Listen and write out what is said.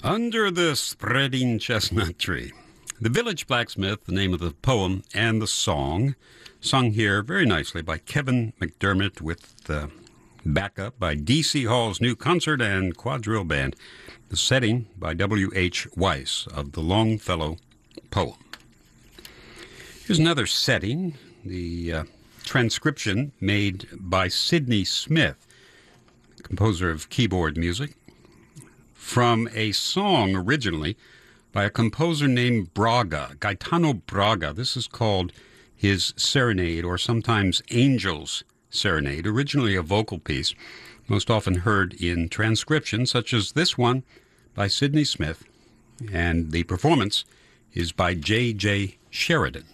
Under the Spreading Chestnut Tree. The Village Blacksmith, the name of the poem and the song, sung here very nicely by Kevin McDermott with backup by D.C. Hall's New Concert and Quadrille Band. The setting by W.H. Weiss of the Longfellow poem. Here's another setting, the transcription made by Sidney Smith, composer of keyboard music, from a song originally by a composer named Braga, Gaetano Braga. This is called his Serenade, or sometimes Angel's Serenade, originally a vocal piece, most often heard in transcription, such as this one by Sidney Smith, and the performance is by J.J. Sheridan.